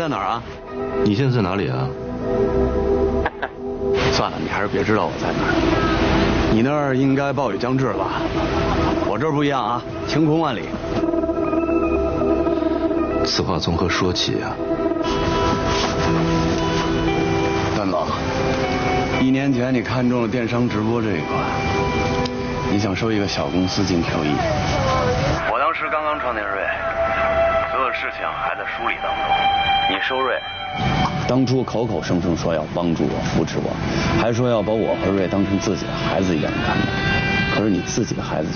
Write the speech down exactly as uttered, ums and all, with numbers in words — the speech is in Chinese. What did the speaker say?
在哪儿啊？ 你现在在哪里啊？ 算了，你还是别知道我在哪儿。你那儿应该暴雨将至了吧？我这儿不一样啊，晴空万里。 此话从何说起啊？ 段总，一年前你看中了电商直播这一块，你想收一个小公司进 Q E。我当时刚刚创建瑞，所有事情还在梳理当中。你收瑞，当初口口声声说要帮助我、扶持我，还说要把我和瑞当成自己的孩子一样看待。可是你自己的孩子